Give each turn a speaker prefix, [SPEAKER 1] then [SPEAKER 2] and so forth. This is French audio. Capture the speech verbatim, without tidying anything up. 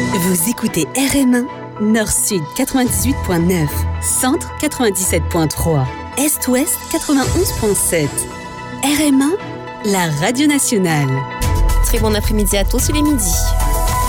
[SPEAKER 1] Vous écoutez R M un, Nord-Sud quatre-vingt-dix-huit point neuf, Centre quatre-vingt-dix-sept point trois, Est-Ouest quatre-vingt-onze point sept. R M un, la radio nationale.
[SPEAKER 2] Très bon après-midi à tous, il est midi.